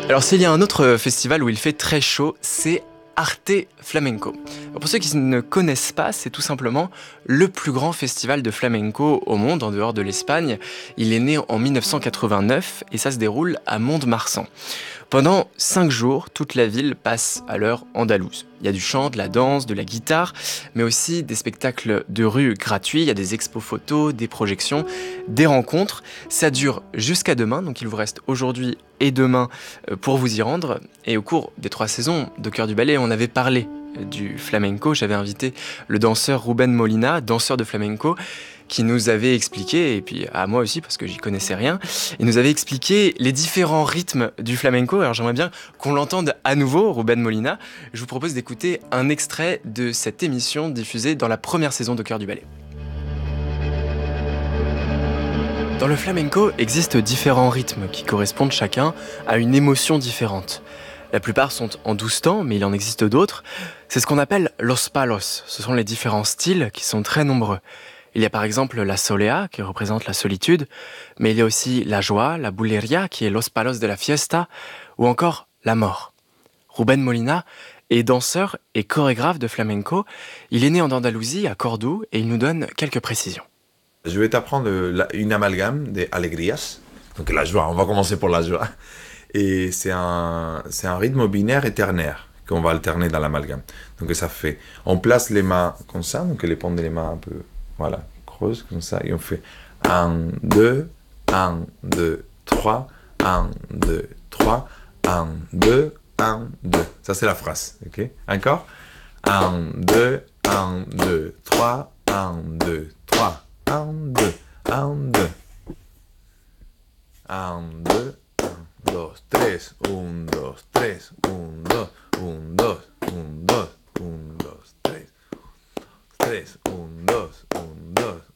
Alors s'il y a un autre festival où il fait très chaud, c'est Arte Flamenco. Alors, pour ceux qui ne connaissent pas, c'est tout simplement le plus grand festival de flamenco au monde, en dehors de l'Espagne. Il est né en 1989 et ça se déroule à Mont-de-Marsan. Pendant 5 jours, toute la ville passe à l'heure andalouse. Il y a du chant, de la danse, de la guitare, mais aussi des spectacles de rue gratuits, il y a des expos photos, des projections, des rencontres. Ça dure jusqu'à demain, donc il vous reste aujourd'hui et demain pour vous y rendre. Et au cours des 3 saisons de Cœur du Ballet, on avait parlé du flamenco. J'avais invité le danseur Ruben Molina, danseur de flamenco, qui nous avait expliqué, et puis à moi aussi parce que j'y connaissais rien, il nous avait expliqué les différents rythmes du flamenco. Alors j'aimerais bien qu'on l'entende à nouveau, Ruben Molina. Je vous propose d'écouter un extrait de cette émission diffusée dans la première saison de Cœur du Ballet. Dans le flamenco existent différents rythmes qui correspondent chacun à une émotion différente. La plupart sont en 12 temps, mais il en existe d'autres. C'est ce qu'on appelle los palos. Ce sont les différents styles qui sont très nombreux. Il y a par exemple la solea, qui représente la solitude, mais il y a aussi la joie, la bulería, qui est los palos de la fiesta, ou encore la mort. Ruben Molina est danseur et chorégraphe de flamenco. Il est né en Andalousie, à Cordoue, et il nous donne quelques précisions. Je vais t'apprendre une amalgame des alegrías, donc la joie, on va commencer pour la joie. Et c'est un rythme binaire et ternaire qu'on va alterner dans l'amalgame. Donc ça fait, on place les mains comme ça, donc les paumes des mains un peu, voilà, creuses comme ça, et on fait 1, 2, 1, 2, 3, 1, 2, 3, 1, 2, 1, 2. Ça c'est la phrase, ok? Encore 1, 2, 1, 2, 3, 1, 2, 3, 1, 2, 1, 2. 1, 2, 1, 2, 3, 1, 2, 3, 1, 2, 1, 2, 1, 2, 1, 2, 3, 3, 1, 2, 1, 2,